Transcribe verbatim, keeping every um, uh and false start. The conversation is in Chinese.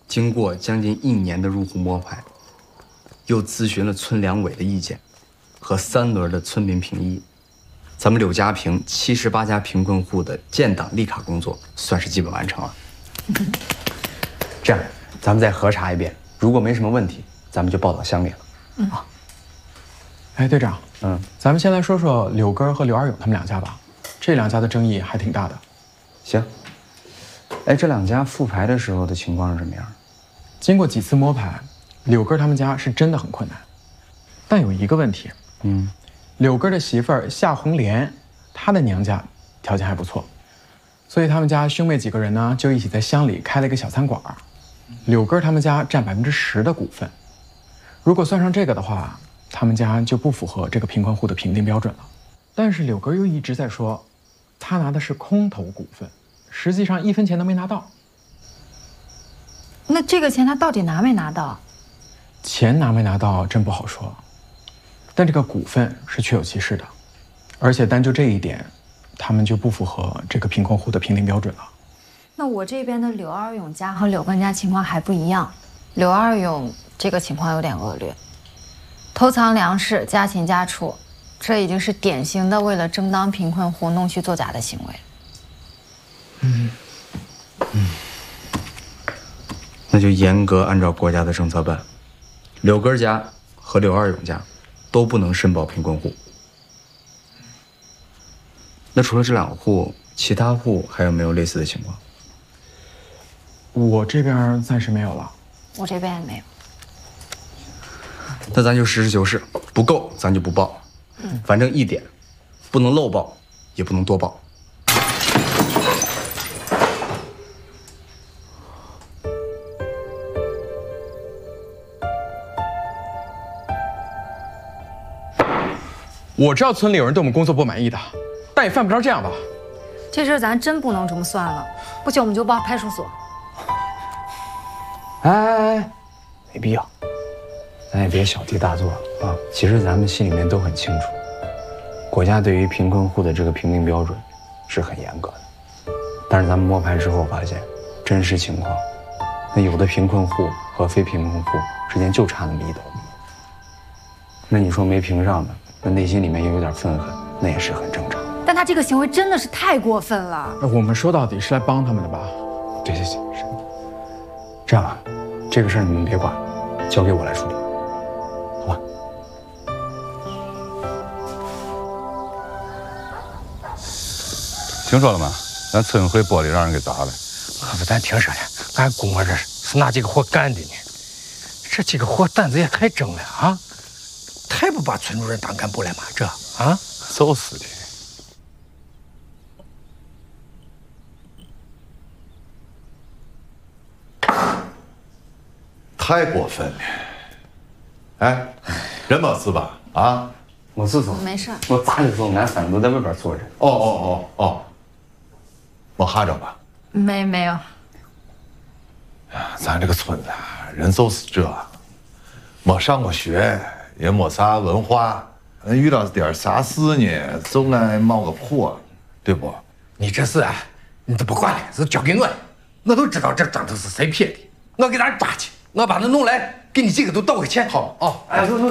经过将近一年的入户摸排，又咨询了村两委的意见，和三轮的村民评议，咱们柳家坪七十八家贫困户的建档立卡工作算是基本完成了。这样，咱们再核查一遍，如果没什么问题，咱们就报到乡里了。嗯啊。 哎，队长， 嗯， 咱们先来说说柳根和刘二勇他们两家吧，这两家的争议还挺大的。 行。哎，这两家复牌的时候的情况是什么样？ 经过几次摸排，柳根他们家是真的很困难，但有一个问题， 嗯， 柳根的媳妇儿夏红莲，她的娘家条件还不错，所以他们家兄妹几个人呢，就一起在乡里开了一个小餐馆。柳根他们家占百分之十的股份，如果算上这个的话，他们家就不符合这个贫困户的评定标准了。但是柳根又一直在说，他拿的是空头股份，实际上一分钱都没拿到。 那这个钱他到底拿没拿到？ 钱拿没拿到真不好说，但这个股份是确有其事的，而且单就这一点，他们就不符合这个贫困户的评定标准了。 那我这边的柳二勇家和柳根家情况还不一样，柳二勇这个情况有点恶劣，偷藏粮食、家禽家畜，这已经是典型的为了争当贫困户弄虚作假的行为。 嗯嗯，那就严格按照国家的政策办，柳根家和柳二勇家都不能申报贫困户。那除了这两户，其他户还有没有类似的情况？ 我这边暂时没有了， 我这边也没有。 那咱就实事求是，不够咱就不报，嗯，反正一点，不能漏报，也不能多报。 我知道村里有人对我们工作不满意的，但也犯不着这样吧。 这事咱真不能这么算了，不行我们就报派出所。 哎哎哎，没必要，咱也别小题大做啊。其实咱们心里面都很清楚，国家对于贫困户的这个评定标准是很严格的。但是咱们摸排之后发现，真实情况，那有的贫困户和非贫困户之间就差那么一斗米。那你说没评上的，那内心里面又有点愤恨，那也是很正常。 但他这个行为真的是太过分了。 我们说到底是来帮他们的吧？ 对对对，是。这样吧，这个事儿你们别管，交给我来处理，好吧？ 听说了吗？咱村会玻璃让人给砸了。 可不，咱听说了，俺估摸着是哪几个货干的呢？这几个货胆子也太正了啊！太不把村主任当干部了嘛？这啊， 就是的。 太过分了！哎，人没事吧？啊， 没事总， 没事。 我咋的时候，俺三个都在外边坐着。 哦哦哦哦，没吓着吧？ 没没有。 咱这个村子人就是这，没上过学，也没啥文化，遇到点啥事呢，就爱冒个破，对不？ 你这事啊，你都不管了，就交给我了。我都知道这账头是谁撇的，我给他抓去。我把他弄来，给你几个都道个歉。 好啊！哎，